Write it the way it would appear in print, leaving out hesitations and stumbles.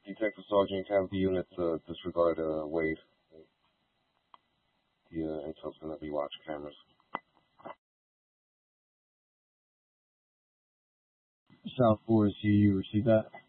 Detective Sergeant have the unit disregard Wade. The intel's gonna be watch cameras. South 4 is you receive that?